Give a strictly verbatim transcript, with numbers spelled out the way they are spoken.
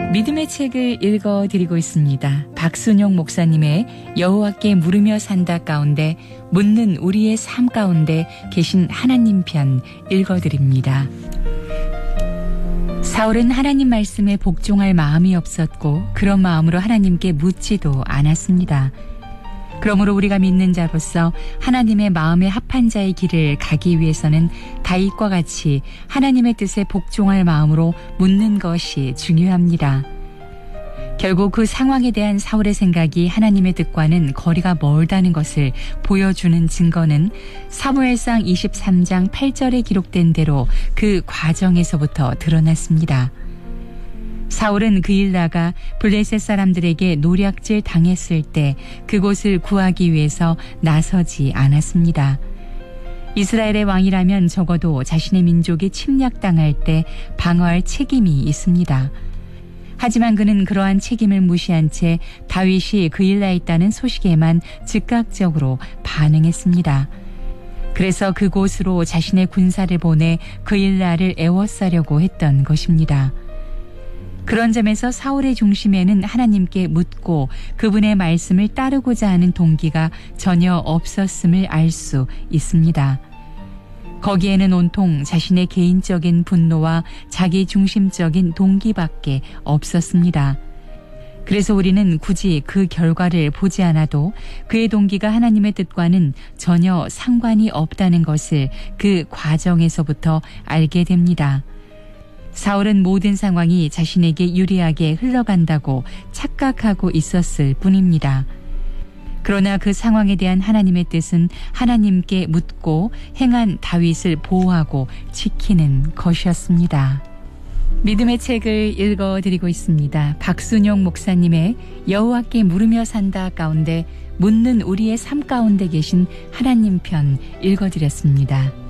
믿음의 책을 읽어드리고 있습니다. 박순용 목사님의 여호와께 물으며 산다 가운데 묻는 우리의 삶 가운데 계신 하나님 편 읽어드립니다. 사울은 하나님 말씀에 복종할 마음이 없었고 그런 마음으로 하나님께 묻지도 않았습니다. 그러므로 우리가 믿는 자로서 하나님의 마음에 합한 자의 길을 가기 위해서는 다윗과 같이 하나님의 뜻에 복종할 마음으로 묻는 것이 중요합니다. 결국 그 상황에 대한 사울의 생각이 하나님의 뜻과는 거리가 멀다는 것을 보여주는 증거는 사무엘상 이십삼 장 팔 절에 기록된 대로 그 과정에서부터 드러났습니다. 사울은 그 일 나가 블레셋 사람들에게 노략질 당했을 때 그곳을 구하기 위해서 나서지 않았습니다. 이스라엘의 왕이라면 적어도 자신의 민족이 침략당할 때 방어할 책임이 있습니다. 하지만 그는 그러한 책임을 무시한 채 다윗이 그 일 나 있다는 소식에만 즉각적으로 반응했습니다. 그래서 그곳으로 자신의 군사를 보내 그 일 나를 애워싸려고 했던 것입니다. 그런 점에서 사울의 중심에는 하나님께 묻고 그분의 말씀을 따르고자 하는 동기가 전혀 없었음을 알 수 있습니다. 거기에는 온통 자신의 개인적인 분노와 자기 중심적인 동기밖에 없었습니다. 그래서 우리는 굳이 그 결과를 보지 않아도 그의 동기가 하나님의 뜻과는 전혀 상관이 없다는 것을 그 과정에서부터 알게 됩니다. 사울은 모든 상황이 자신에게 유리하게 흘러간다고 착각하고 있었을 뿐입니다. 그러나 그 상황에 대한 하나님의 뜻은 하나님께 묻고 행한 다윗을 보호하고 지키는 것이었습니다. 믿음의 책을 읽어드리고 있습니다. 박순용 목사님의 여호와께 물으며 산다 가운데 묻는 우리의 삶 가운데 계신 하나님 편 읽어드렸습니다.